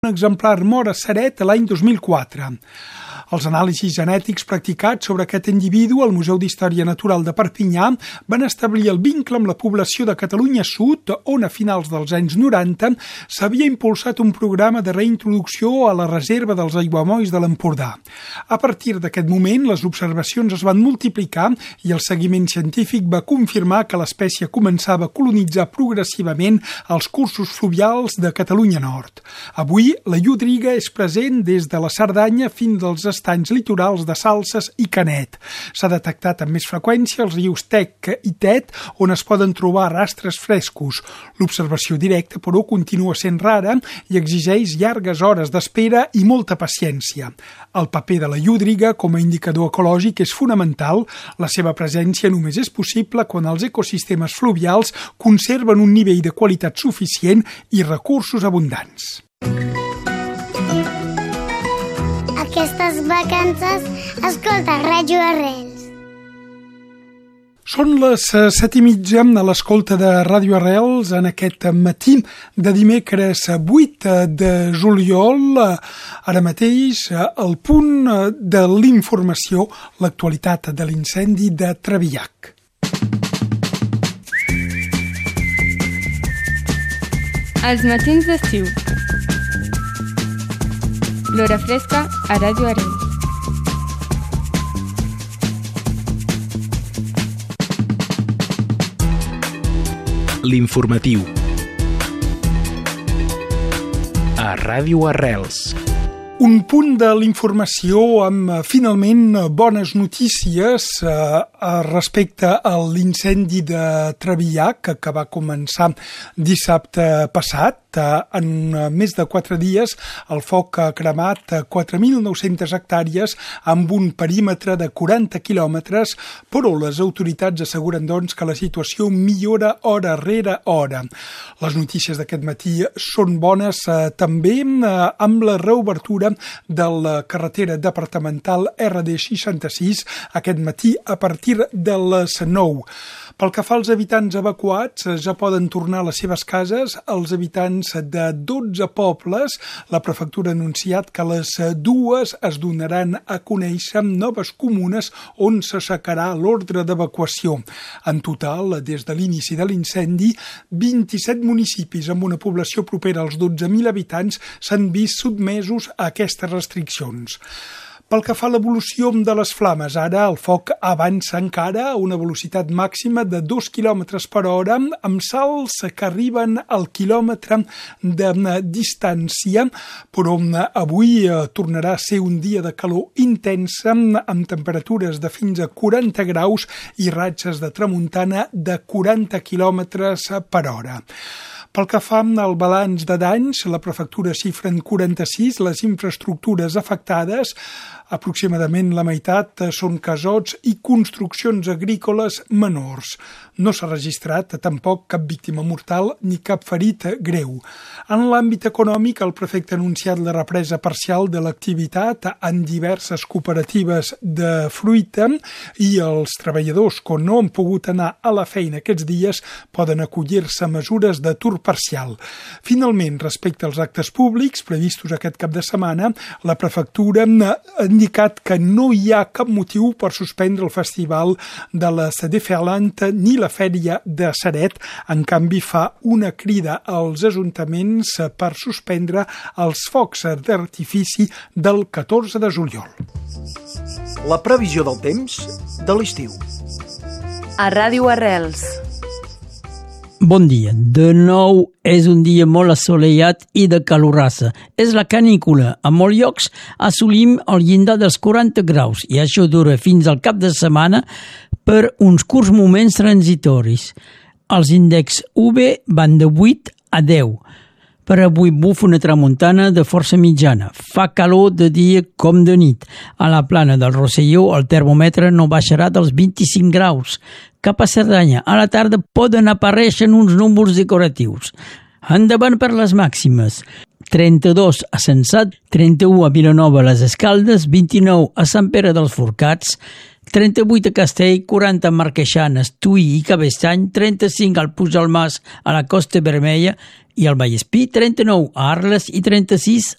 Un exemplar mor a Ceret l'any 2004. Els anàlisis genètics practicats sobre aquest individu al Museu d'Història Natural de Perpinyà van establir el vincle amb la població de Catalunya Sud, on a finals dels anys 90 s'havia impulsat un programa de reintroducció a la reserva dels aiguamolls de l'Empordà. A partir d'aquest moment, les observacions es van multiplicar i el seguiment científic va confirmar que l'espècie començava a colonitzar progressivament els cursos fluvials de Catalunya Nord. Avui, la llúdriga és present des de la Cerdanya fins als estanys litorals de Salses i Canet. S'ha detectat amb més freqüència als rius Tec i Tet, on es poden trobar rastres frescos. L'observació directa, però, continua sent rara i exigeix llargues hores d'espera i molta paciència. El paper de la llúdriga com a indicador ecològic és fonamental. La seva presència només és possible quan els ecosistemes fluvials conserven un nivell de qualitat suficient i recursos abundants. Aquestes vacances, escolta Ràdio Arrels. Són les 7:30 a l'escolta de Ràdio Arrels en aquest matí de dimecres 8 de juliol. Ara mateix, al punt de l'informació, l'actualitat de l'incendi de Trevillac. Els matins d'estiu. L'hora fresca a Ràdio Arrels. L'informatiu a Ràdio Arrels. Un punt de l'informació amb, finalment, bones notícies respecte a l'incendi de Trevillac, que va començar dissabte passat. En més de 4 dies, el foc ha cremat 4.900 hectàrees amb un perímetre de 40 quilòmetres, però les autoritats asseguren, doncs, que la situació millora hora rere hora. Les notícies d'aquest matí són bones també amb la reobertura de la carretera departamental RD66 aquest matí a partir de les 9. Pel que fa als habitants evacuats, ja poden tornar a les seves cases. Els habitants de 12 pobles, la prefectura ha anunciat que les 2 es donaran a conèixer noves comunes on s'aixecarà l'ordre d'evacuació. En total, des de l'inici de l'incendi, 27 municipis amb una població propera als 12.000 habitants s'han vist sotmesos a aquestes restriccions. Pel que fa a l'evolució de les flames, ara el foc avança encara a una velocitat màxima de 2 km per hora, amb salts que arriben al quilòmetre de distància, però avui tornarà a ser un dia de calor intensa, amb temperatures de fins a 40 graus i ratxes de tramuntana de 40 km per hora. Pel que fa al balanç de danys, la prefectura xifra en 46 les infraestructures afectades. Aproximadament la meitat són casots i construccions agrícoles menors. No s'ha registrat tampoc cap víctima mortal ni cap ferit greu. En l'àmbit econòmic, el prefecte ha anunciat la represa parcial de l'activitat en diverses cooperatives de fruita i els treballadors que no han pogut anar a la feina aquests dies poden acollir-se a mesures d'atur parcial. Finalment, respecte als actes públics previstos aquest cap de setmana, la prefectura ha indicat que no hi ha cap motiu per suspendre el festival de la Cedefealant ni la fèria de Ceret. En canvi, fa una crida als ajuntaments per suspendre els focs d'artifici del 14 de juliol. La previsió del temps de l'estiu. A Ràdio Arrels. Bon dia. De nou és un dia molt assolellat i de calorassa. És la canícula. A molts llocs assolim el llindar dels 40 graus i això dura fins al cap de setmana per uns curts moments transitoris. Els índexs UV van de 8 a 10. Per avui bufa una tramuntana de força mitjana. Fa calor de dia com de nit. A la plana del Rosselló el termòmetre no baixarà dels 25 graus. Cap a Cerdanya, a la tarda poden aparèixer uns núvols decoratius. Endavant per les màximes. 32 a Sensat, 31 a Vilanova les Escaldes, 29 a Sant Pere dels Forcats, 38 a Castell, 40 a Marqueixanes, Tuí i Cabestany, 35 al Puig del Mas a la Costa Vermella i al Vallespí, 39 a Arles i 36